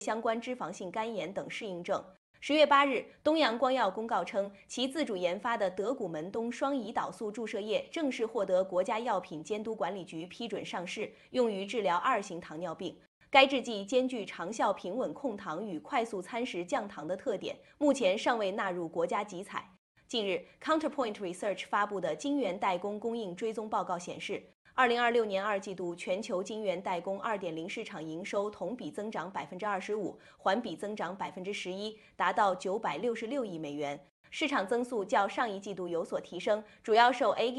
相关脂肪性肝炎等适应症。10月8日，东阳光药公告称，其自主研发的德古门冬双胰岛素注射液正式获得国家药品监督管理局批准上市，用于治疗2型糖尿病。该制剂兼具长效平稳控糖与快速餐食降糖的特点，目前尚未纳入国家集采。近日 ，Counterpoint Research 发布的晶圆代工供应追踪报告显示，2026年2季度全球晶圆代工2.0市场营收同比增长25%，环比增长11%，达到966亿美元。市场增速较上一季度有所提升，主要受 A